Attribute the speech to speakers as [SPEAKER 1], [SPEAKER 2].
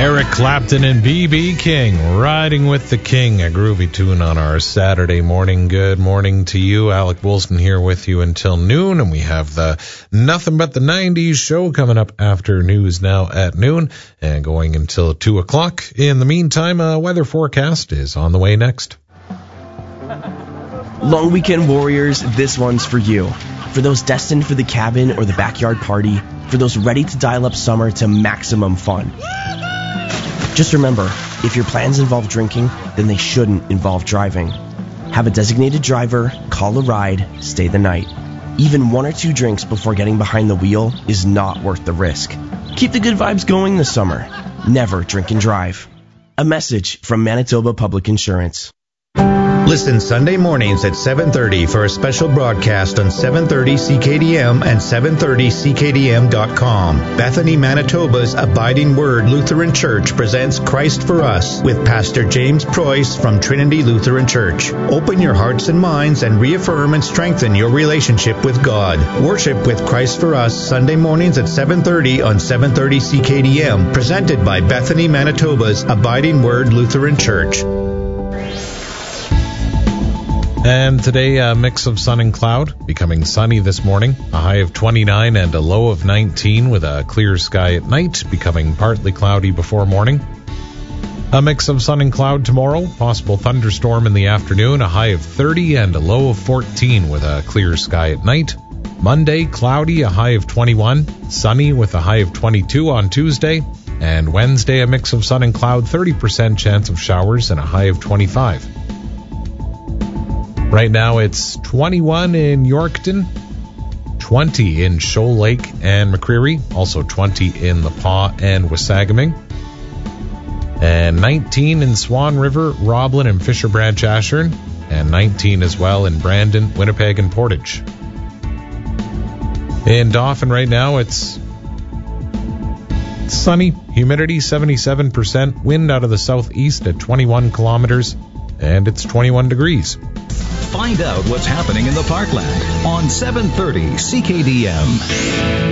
[SPEAKER 1] Eric Clapton and B.B. King, Riding with the King, a groovy tune on our Saturday morning. Good morning to you. Alec Wilson here with you until noon, and we have the Nothing But the 90s show coming up after news now at noon and going until 2 o'clock. In the meantime, a weather forecast is on the way next.
[SPEAKER 2] Long weekend warriors, this one's for you. For those destined for the cabin or the backyard party, for those ready to dial up summer to maximum fun. Just remember, if your plans involve drinking, then they shouldn't involve driving. Have a designated driver, call a ride, stay the night. Even 1 or 2 drinks before getting behind the wheel is not worth the risk. Keep the good vibes going this summer. Never drink and drive. A message from Manitoba Public Insurance.
[SPEAKER 3] Listen Sunday mornings at 7:30 for a special broadcast on 730 CKDM and 730CKDM.com. Bethany, Manitoba's Abiding Word Lutheran Church presents Christ for Us with Pastor James Preuss from Trinity Lutheran Church. Open your hearts and minds and reaffirm and strengthen your relationship with God. Worship with Christ for Us Sunday mornings at 7:30 on 730 CKDM, presented by Bethany, Manitoba's Abiding Word Lutheran Church.
[SPEAKER 1] And today, a mix of sun and cloud, becoming sunny this morning, a high of 29 and a low of 19 with a clear sky at night, becoming partly cloudy before morning. A mix of sun and cloud tomorrow, possible thunderstorm in the afternoon, a high of 30 and a low of 14 with a clear sky at night. Monday, cloudy, a high of 21, sunny with a high of 22 on Tuesday. And Wednesday, a mix of sun and cloud, 30% chance of showers and a high of 25. Right now it's 21 in Yorkton, 20 in Shoal Lake and McCreary, also 20 in the Paw and Wasagaming, and 19 in Swan River, Roblin and Fisher Branch Ashern, and 19 as well in Brandon, Winnipeg and Portage. In Dauphin right now it's sunny, humidity 77%, wind out of the southeast at 21 kilometers, and it's 21 degrees.
[SPEAKER 4] Find out what's happening in the Parkland on 730 CKDM.